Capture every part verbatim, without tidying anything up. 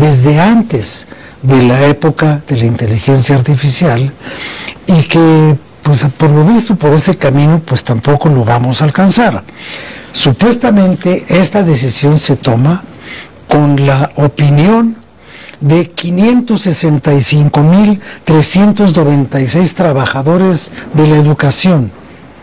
desde antes de la época de la inteligencia artificial y que, pues por lo visto, por ese camino, pues tampoco lo vamos a alcanzar. Supuestamente esta decisión se toma con la opinión de quinientos sesenta y cinco mil trescientos noventa y seis trabajadores de la educación.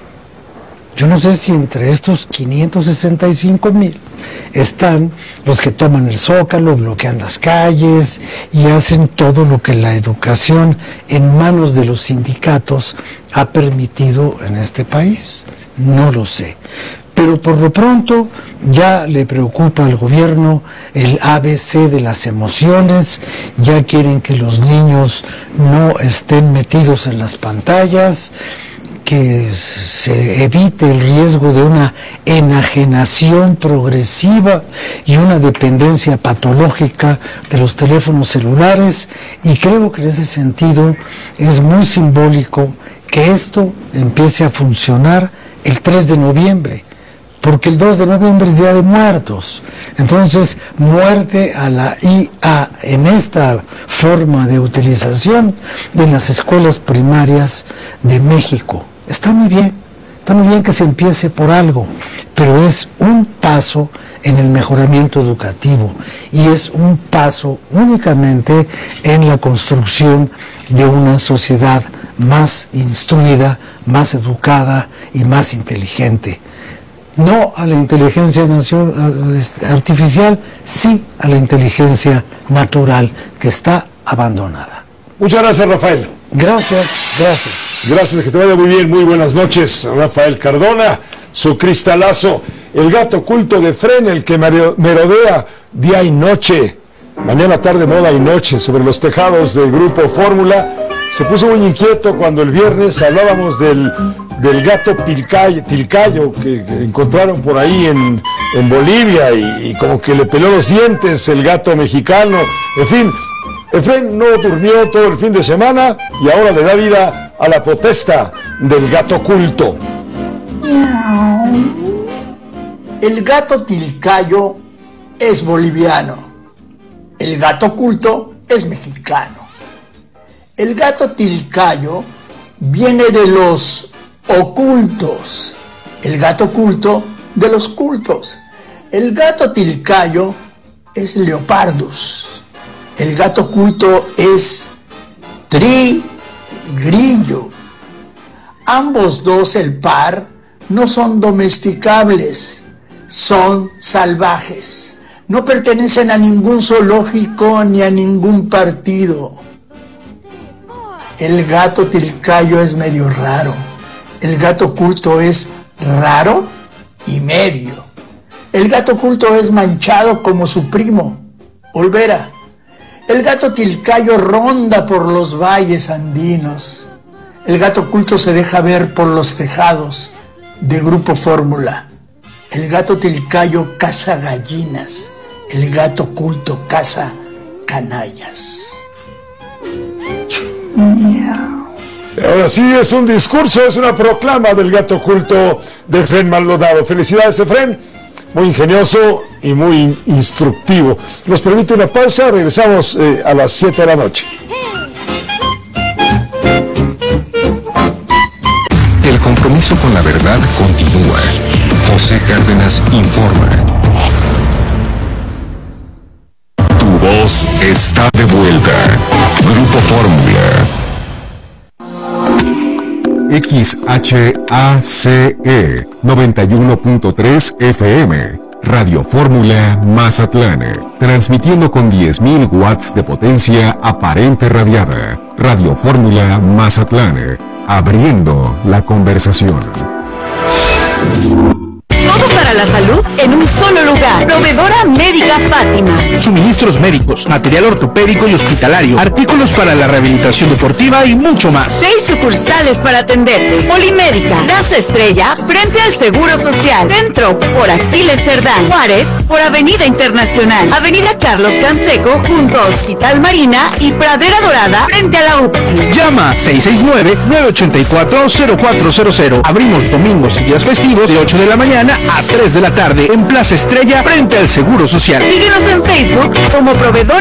Yo no sé si entre estos quinientos sesenta y cinco mil están los que toman el Zócalo, bloquean las calles y hacen todo lo que la educación en manos de los sindicatos ha permitido en este país. No lo sé. Pero por lo pronto ya le preocupa al gobierno el A B C de las emociones, ya quieren que los niños no estén metidos en las pantallas, que se evite el riesgo de una enajenación progresiva y una dependencia patológica de los teléfonos celulares, y creo que en ese sentido es muy simbólico que esto empiece a funcionar el tres de noviembre. Porque el dos de noviembre es Día de Muertos. Entonces, muerte a la I A en esta forma de utilización de las escuelas primarias de México. Está muy bien, está muy bien que se empiece por algo, pero es un paso en el mejoramiento educativo y es un paso únicamente en la construcción de una sociedad más instruida, más educada y más inteligente. No a la inteligencia artificial, sí a la inteligencia natural que está abandonada. Muchas gracias, Rafael. Gracias, gracias. Gracias, que te vaya muy bien. Muy buenas noches, Rafael Cardona. Su cristalazo, el gato oculto de Efrén, el que merodea día y noche, mañana, tarde, moda y noche, sobre los tejados del Grupo Fórmula. Se puso muy inquieto cuando el viernes hablábamos del, del gato pilcayo, tilcayo que, que encontraron por ahí en, en Bolivia y, y como que le peló los dientes el gato mexicano. En fin, Efrén no durmió todo el fin de semana y ahora le da vida a la protesta del gato oculto. El gato tilcayo es boliviano. El gato oculto es mexicano. El gato tilcayo viene de los ocultos, el gato oculto de los cultos. El gato tilcayo es leopardus, el gato oculto es trigrillo. Ambos dos, el par, no son domesticables, son salvajes. No pertenecen a ningún zoológico ni a ningún partido. El gato tilcayo es medio raro. El gato oculto es raro y medio. El gato oculto es manchado como su primo, Olvera. El gato tilcayo ronda por los valles andinos. El gato oculto se deja ver por los tejados de Grupo Fórmula. El gato tilcayo caza gallinas. El gato oculto caza canallas. Ahora sí es un discurso, es una proclama del gato oculto de Efrén Maldonado. Felicidades, Efrén, muy ingenioso y muy instructivo. Nos permite una pausa, regresamos eh, a las siete de la noche. El compromiso con la verdad continúa. José Cárdenas informa. Tu voz está de vuelta. Grupo Fórmula. X H A C E noventa y uno punto tres F M, Radio Fórmula Mazatlán, transmitiendo con diez mil watts de potencia aparente radiada. Radio Fórmula Mazatlán, abriendo la conversación. Todo para la salud en un solo lugar. Proveedora Médica Fátima. Suministros médicos, material ortopédico y hospitalario, artículos para la rehabilitación deportiva y mucho más. Seis sucursales para atenderte. Polimédica, Plaza Estrella, frente al Seguro Social. Centro, por Aquiles Cerdán. Juárez, por Avenida Internacional. Avenida Carlos Canseco, junto a Hospital Marina y Pradera Dorada, frente a la U P S I. Llama seis seis nueve, nueve ocho cuatro, cero cuatro cero cero. Abrimos domingos y días festivos de ocho de la mañana a tres de la tarde en Plaza Estrella, frente al Seguro Social. Síguenos en Facebook como Proveedor